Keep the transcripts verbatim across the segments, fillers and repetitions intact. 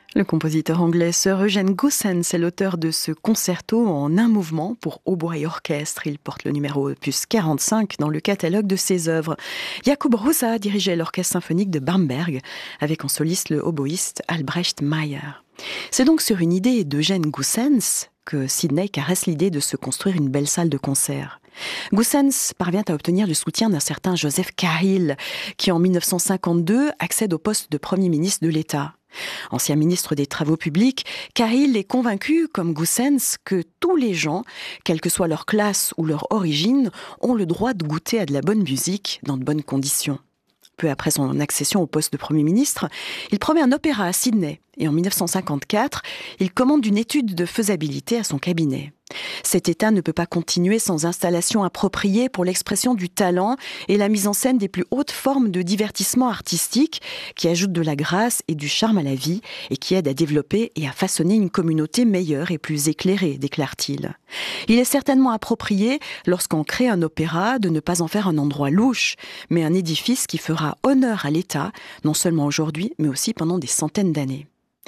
Le compositeur anglais Sir Eugene Goossens est l'auteur de ce concerto en un mouvement pour hautbois et orchestre. Il porte le numéro opus quarante-cinq dans le catalogue de ses œuvres. Jakub Hrusa dirigeait l'orchestre symphonique de Bamberg avec en soliste le oboïste Albrecht Meyer. C'est donc sur une idée d'Eugene Goossens que Sydney caresse l'idée de se construire une belle salle de concert. Goossens parvient à obtenir le soutien d'un certain Joseph Cahill, qui en mille neuf cent cinquante-deux accède au poste de Premier ministre de l'État. Ancien ministre des Travaux publics, Cahill est convaincu, comme Goossens, que tous les gens, quelle que soit leur classe ou leur origine, ont le droit de goûter à de la bonne musique dans de bonnes conditions. Peu après son accession au poste de Premier ministre, il promet un opéra à Sydney et en mille neuf cent cinquante-quatre, il commande une étude de faisabilité à son cabinet. Cet État ne peut pas continuer sans installation appropriée pour l'expression du talent et la mise en scène des plus hautes formes de divertissement artistique qui ajoutent de la grâce et du charme à la vie et qui aident à développer et à façonner une communauté meilleure et plus éclairée, déclare-t-il. Il est certainement approprié, lorsqu'on crée un opéra, de ne pas en faire un endroit louche, mais un édifice qui fera honneur à l'État, non seulement aujourd'hui, mais aussi pendant des centaines d'années.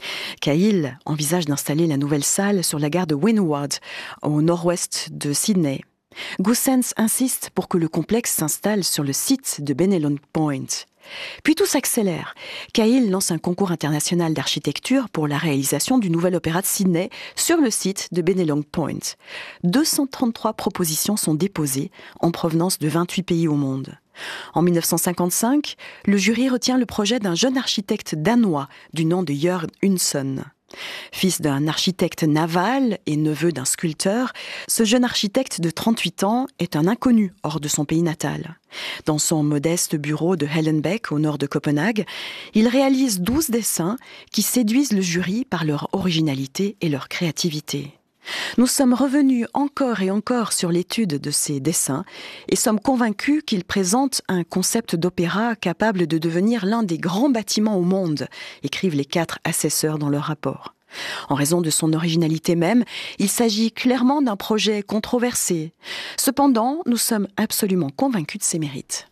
Cahill envisage d'installer la nouvelle salle sur la gare de Windward, au nord-ouest de Sydney. Goossens insiste pour que le complexe s'installe sur le site de Benelong Point. Puis tout s'accélère. Cahill lance un concours international d'architecture pour la réalisation du nouvel opéra de Sydney sur le site de Benelong Point. deux cent trente-trois propositions sont déposées en provenance de vingt-huit pays au monde. En mille neuf cent cinquante-cinq, le jury retient le projet d'un jeune architecte danois du nom de Jørn Unsson. Fils d'un architecte naval et neveu d'un sculpteur, ce jeune architecte de trente-huit ans est un inconnu hors de son pays natal. Dans son modeste bureau de Hellenbeck, au nord de Copenhague, il réalise douze dessins qui séduisent le jury par leur originalité et leur créativité. Nous sommes revenus encore et encore sur l'étude de ces dessins et sommes convaincus qu'ils présentent un concept d'opéra capable de devenir l'un des grands bâtiments au monde, écrivent les quatre assesseurs dans leur rapport. En raison de son originalité même, il s'agit clairement d'un projet controversé. Cependant, nous sommes absolument convaincus de ses mérites.